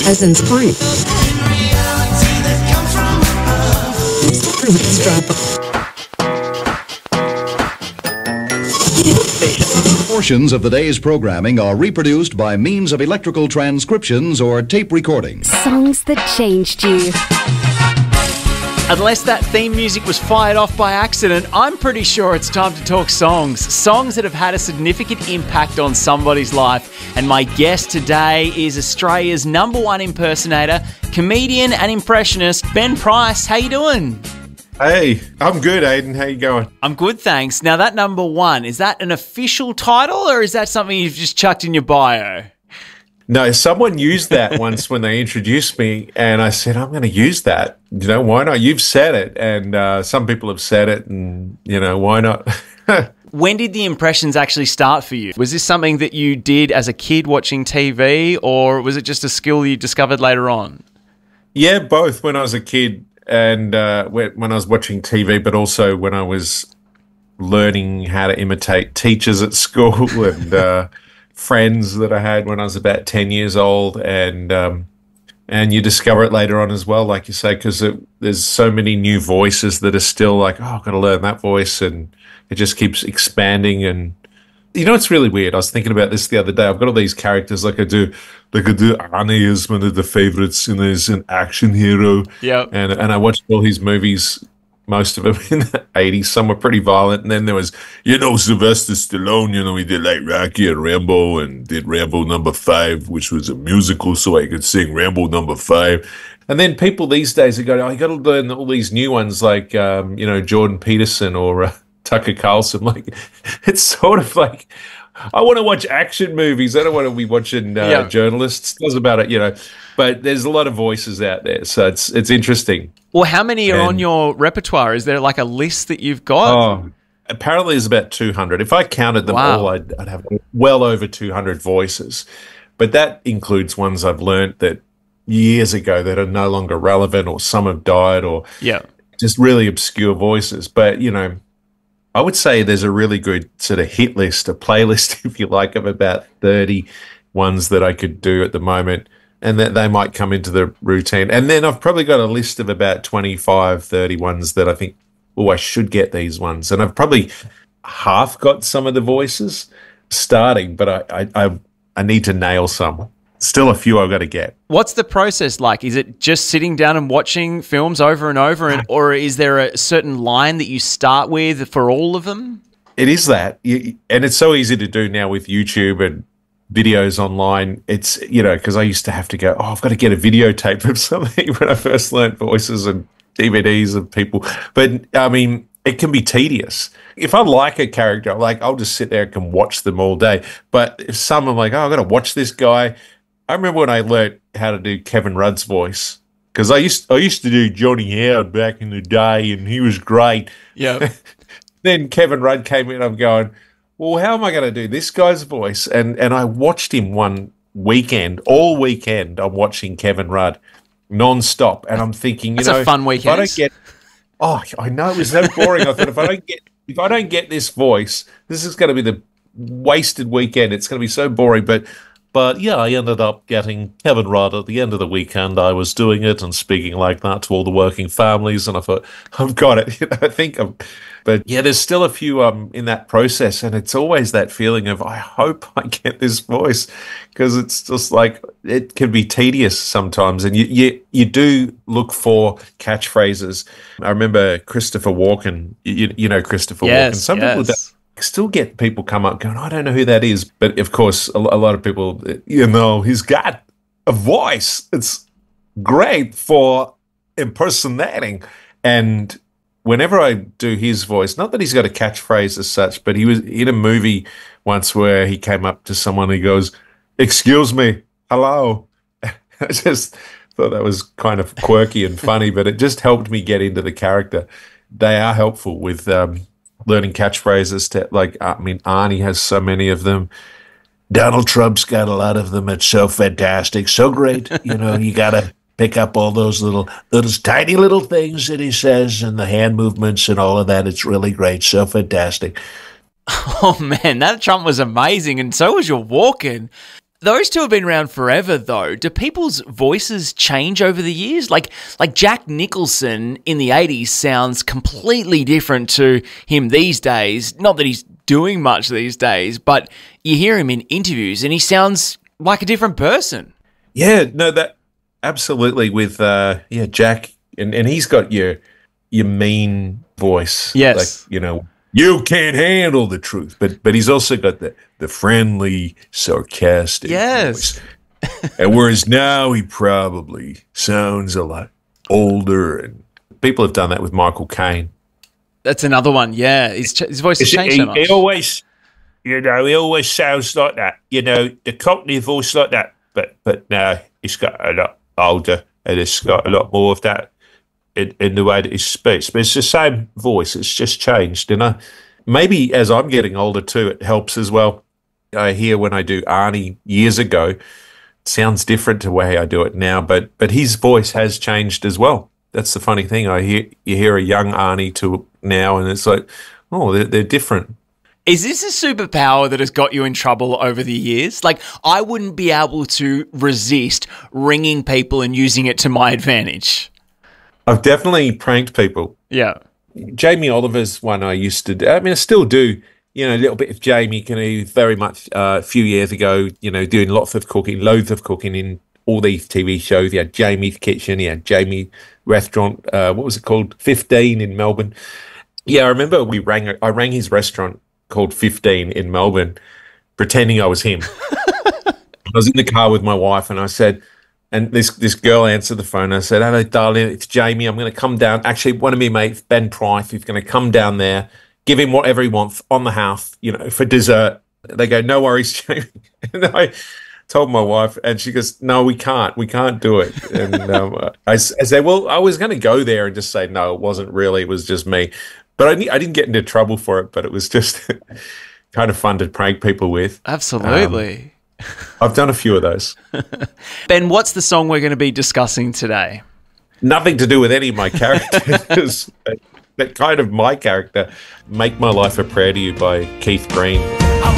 as in spring. Portions of the day's programming are reproduced by means of electrical transcriptions or tape recordings. Songs that changed you. Unless that theme music was fired off by accident, I'm pretty sure it's time to talk songs. Songs that have had a significant impact on somebody's life. And my guest today is Australia's #1 impersonator, comedian and impressionist, Ben Price. How you doing? Hey, I'm good, Aiden. How you going? I'm good, thanks. Now, that #1, is that an official title or is that something you've just chucked in your bio? No, someone used that once when they introduced me, and I said, I'm going to use that. You know, why not? You've said it, and some people have said it, and, you know, why not? When did the impressions actually start for you? Was this something that you did as a kid watching TV, or was it just a skill you discovered later on? Yeah, both. When I was a kid and when I was watching TV, but also when I was learning how to imitate teachers at school and friends that I had when I was about 10 years old, and you discover it later on as well, like you say, because there's so many new voices that are still like, oh, I've got to learn that voice, and it just keeps expanding. And you know, it's really weird. I was thinking about this the other day. I've got all these characters like I do Arnie is one of the favorites, and there's an action hero. Yeah, and I watched all his movies. Most of them in the 80s. Some were pretty violent. And then there was, Sylvester Stallone, he did like Rocky and Rambo, and did Rambo #5, which was a musical, so I could sing Rambo #5. And then people these days are going, you got to learn all these new ones like, Jordan Peterson or Tucker Carlson. Like, it's sort of like, I want to watch action movies. I don't want to be watching journalists. Doesn't matter, But there's a lot of voices out there, so it's interesting. Well, how many are on your repertoire? Is there like a list that you've got? Oh, apparently there's about 200. If I counted them all, I'd have well over 200 voices. But that includes ones I've learned that years ago that are no longer relevant, or some have died, or just really obscure voices. But, I would say there's a really good sort of hit list, a playlist, if you like, of about 30 ones that I could do at the moment, and that they might come into the routine. And then I've probably got a list of about 25, 30 ones that I think, I should get these ones. And I've probably half got some of the voices starting, but I need to nail some. Still a few I've got to get. What's the process like? Is it just sitting down and watching films over and over, or is there a certain line that you start with for all of them? It is that. And it's so easy to do now with YouTube and videos online. It's, because I used to have to go, I've got to get a videotape of something when I first learned voices and DVDs of people. But, I mean, it can be tedious. If I like a character, I'll just sit there and can watch them all day. But if some I'm like, I've got to watch this guy. I remember when I learned how to do Kevin Rudd's voice, because I used to do Johnny Howard back in the day, and he was great. Yeah. Then Kevin Rudd came in, I'm going, well, how am I going to do this guy's voice? And I watched him one weekend, all weekend. I'm watching Kevin Rudd non-stop, and I'm thinking, That's a fun weekend. I know, it was so boring. I thought if I don't get this voice, this is going to be the wasted weekend. It's going to be so boring, But yeah, I ended up getting Kevin Rudd at the end of the weekend. I was doing it and speaking like that to all the working families, and I thought, I've got it. But yeah, there's still a few in that process, and it's always that feeling of, I hope I get this voice, because it's just like, it can be tedious sometimes, and you do look for catchphrases. I remember Christopher Walken. You know Christopher Walken. Some people don't. Still get people come up going, I don't know who that is. But of course, a lot of people, he's got a voice. It's great for impersonating. And whenever I do his voice, not that he's got a catchphrase as such, but he was in a movie once where he came up to someone and he goes, excuse me, hello. I just thought that was kind of quirky and funny, but it just helped me get into the character. They are helpful with learning catchphrases. Arnie has so many of them. Donald Trump's got a lot of them. It's so fantastic, so great. You got to pick up all those those tiny little things that he says, and the hand movements and all of that. It's really great, so fantastic. Oh man, that Trump was amazing, and so was your Walken. Those two have been around forever, though. Do people's voices change over the years? Like Jack Nicholson in the 80s sounds completely different to him these days. Not that he's doing much these days, but you hear him in interviews and he sounds like a different person. Yeah, no, that absolutely with Jack, and he's got your mean voice. Yes. Like, you know, you can't handle the truth, but he's also got the friendly, sarcastic voice. And whereas now he probably sounds a lot older, and people have done that with Michael Caine. That's another one, yeah. His voice has changed so much. He always, he always sounds like that, the Cockney voice like that. But now he's got a lot older, and it's got a lot more of that in the way that he speaks. But it's the same voice, it's just changed. And maybe as I'm getting older too, it helps as well. I hear when I do Arnie years ago, it sounds different to the way I do it now, but his voice has changed as well. That's the funny thing. You hear a young Arnie to now, and it's like, oh, they're different. Is this a superpower that has got you in trouble over the years? Like, I wouldn't be able to resist ringing people and using it to my advantage. I've definitely pranked people. Yeah. Jamie Oliver's one I used to do. I mean, I still do, a little bit of Jamie. Very much a few years ago, doing loads of cooking in all these TV shows. He had Jamie's Kitchen. He had Jamie Restaurant. What was it called? 15 in Melbourne. Yeah, I remember I rang his restaurant called 15 in Melbourne, pretending I was him. I was in the car with my wife, and I said, and this girl answered the phone. I said, "Hello, darling, it's Jamie. I'm going to come down. Actually, one of my mates, Ben Price, is going to come down there, give him whatever he wants on the house, for dessert." They go, "No worries, Jamie." And I told my wife, and she goes, "No, we can't do it." And I said, "Well, I was going to go there and just say, no, it wasn't really. It was just me." But I didn't get into trouble for it, but it was just kind of fun to prank people with. Absolutely. I've done a few of those. Ben, what's the song we're going to be discussing today? Nothing to do with any of my characters, but kind of my character, Make My Life a Prayer to You by Keith Green.